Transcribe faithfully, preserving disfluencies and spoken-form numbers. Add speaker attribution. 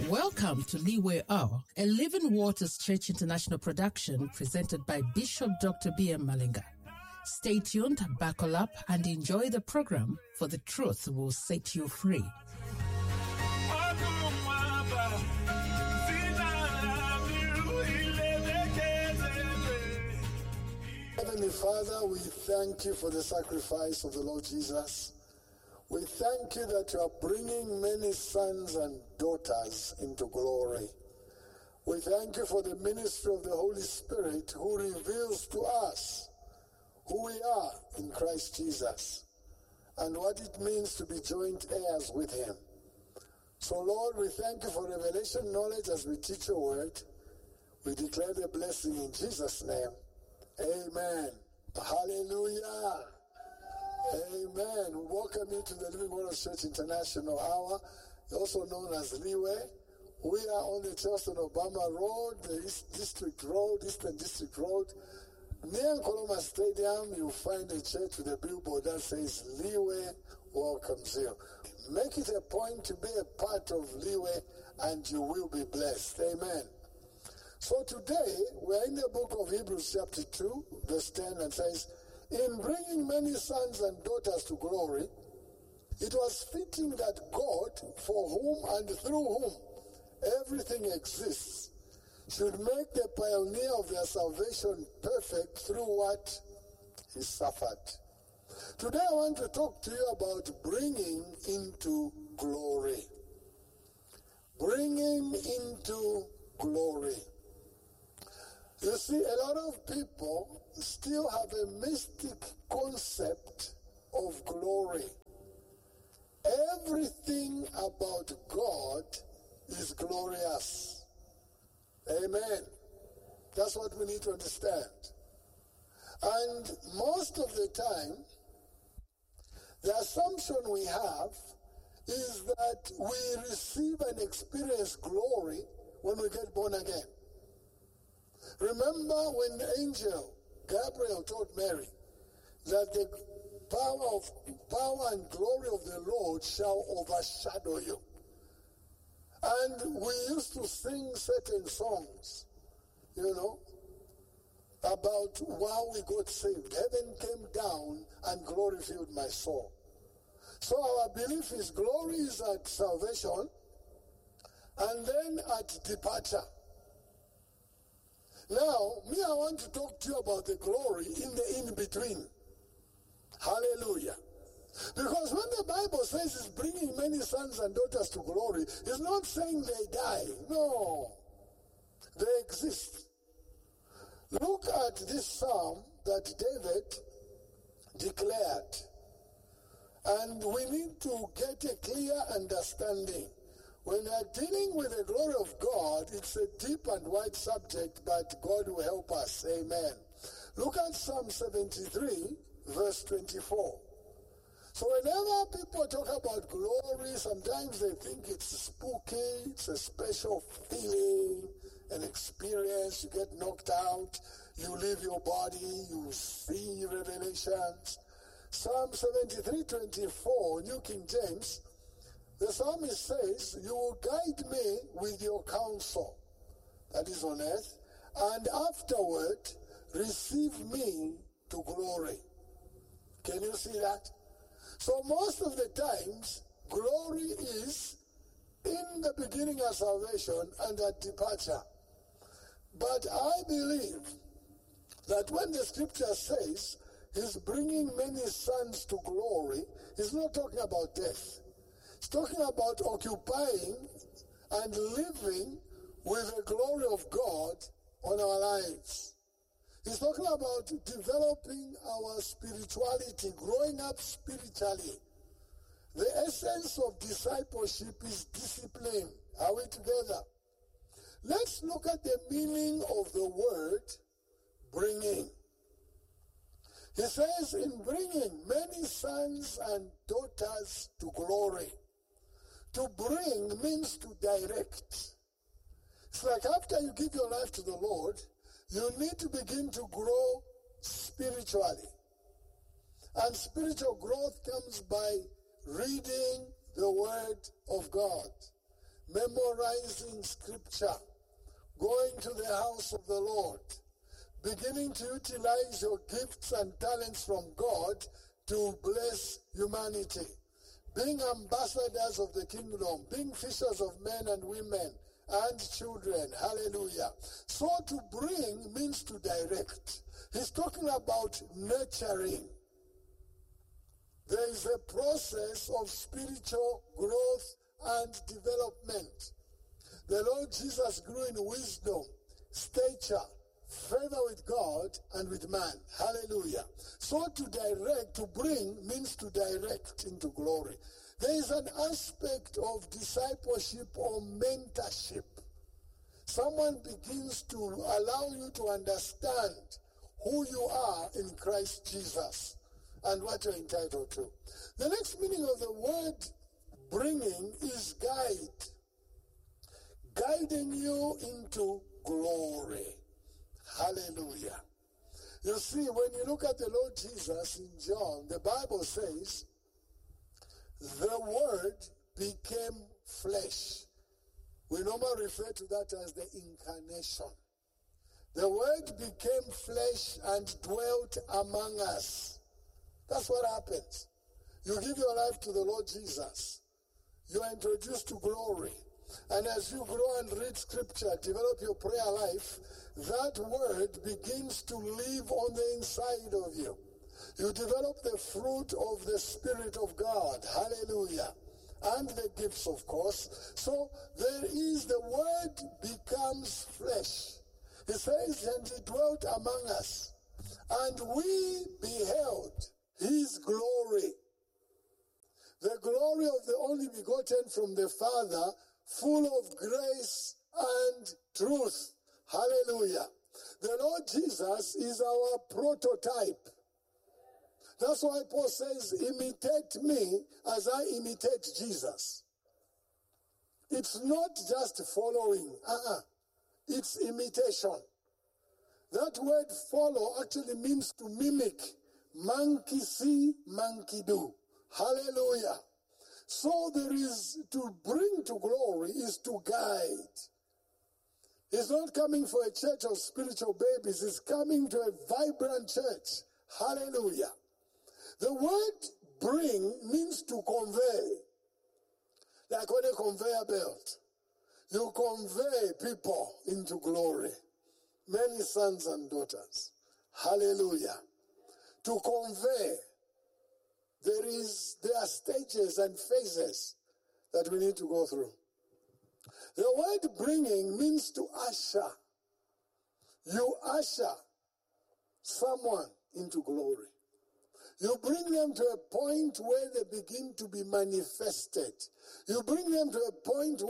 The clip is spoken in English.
Speaker 1: Welcome to Leeway Hour, a Living Waters Church International production presented by Bishop Doctor B M Malinga. Stay tuned, buckle up, and enjoy the program, for the truth will set you free.
Speaker 2: Heavenly Father, we thank you for the sacrifice of the Lord Jesus. We thank you that you are bringing many sons and daughters into glory. We thank you for the ministry of the Holy Spirit who reveals to us who we are in Christ Jesus and what it means to be joint heirs with him. So Lord, we thank you for revelation knowledge as we teach your word. We declare the blessing in Jesus' name. Amen. Hallelujah. Amen. We welcome you to the Living Waters Church International Hour, also known as Leeway. We are on the Charleston Obama Road, the East District Road, Eastern District Road. Near Coloma Stadium, you'll find a church with a billboard that says Leeway welcomes you. Make it a point to be a part of Leeway and you will be blessed. Amen. So today, we're in the book of Hebrews chapter two, verse ten, and says, in bringing many sons and daughters to glory, it was fitting that God, for whom and through whom everything exists, should make the pioneer of their salvation perfect through what he suffered. Today I want to talk to you about bringing into glory. Bringing into glory. You see, a lot of people still have a mystic concept of glory. Everything about God is glorious. Amen. That's what we need to understand. And most of the time, the assumption we have is that we receive and experience glory when we get born again. Remember when the angel Gabriel told Mary that the power of power and glory of the Lord shall overshadow you. And we used to sing certain songs, you know, about how we got saved. Heaven came down and glory filled my soul. So our belief is glory is at salvation and then at departure. Now, me, I want to talk to you about the glory in the in-between. Hallelujah. Because when the Bible says it's bringing many sons and daughters to glory, it's not saying they die. No. They exist. Look at this psalm that David declared. And we need to get a clear understanding. When we are dealing with the glory of God, it's a deep and wide subject, but God will help us. Amen. Look at Psalm seventy-three, verse twenty-four. So whenever people talk about glory, sometimes they think it's spooky, it's a special feeling, an experience. You get knocked out, you leave your body, you see revelations. Psalm seventy-three, twenty-four, New King James, the psalmist says, you will guide me with your counsel, that is on earth, and afterward receive me to glory. Can you see that? So most of the times, glory is in the beginning of salvation and at departure. But I believe that when the scripture says he's bringing many sons to glory, he's not talking about death. It's talking about occupying and living with the glory of God on our lives. He's talking about developing our spirituality, growing up spiritually. The essence of discipleship is discipline. Are we together? Let's look at the meaning of the word bringing. He says, in bringing many sons and daughters to glory. To bring means to direct. It's like after you give your life to the Lord, you need to begin to grow spiritually. And spiritual growth comes by reading the Word of God. memorizing scripture, going to the house of the Lord, beginning to utilize your gifts and talents from God to bless humanity, being ambassadors of the kingdom, being fishers of men and women and children. Hallelujah. So to bring means to direct. He's talking about nurturing. There is a process of spiritual growth and development. The Lord Jesus grew in wisdom, stature, favor with God and with man. Hallelujah. So to direct, to bring, means to direct into glory. There is an aspect of discipleship or mentorship. Someone begins to allow you to understand who you are in Christ Jesus and what you're entitled to. The next meaning of the word bringing is guide. Guiding you into glory. Hallelujah. You see, when you look at the Lord Jesus in John, the Bible says, the Word became flesh. We normally refer to that as the incarnation. The Word became flesh and dwelt among us. That's what happens. You give your life to the Lord Jesus. You are introduced to glory. And as you grow and read scripture, develop your prayer life, that word begins to live on the inside of you. You develop the fruit of the Spirit of God. Hallelujah. And the gifts, of course. So there is, the word becomes flesh. It says, and he dwelt among us. And we beheld his glory. The glory of the only begotten from the Father, full of grace and truth. Hallelujah. The Lord Jesus is our prototype. That's why Paul says, imitate me as I imitate Jesus. It's not just following. Uh-uh. It's imitation. That word follow actually means to mimic. Monkey see, monkey do. Hallelujah. So there is, to bring to glory is to guide. It's not coming for a church of spiritual babies. It's coming to a vibrant church. Hallelujah. The word bring means to convey. Like on a conveyor belt. You convey people into glory. Many sons and daughters. Hallelujah. To convey. There is, there are stages and phases that we need to go through. The word bringing means to usher. You usher someone into glory. You bring them to a point where they begin to be manifested. You bring them to a point where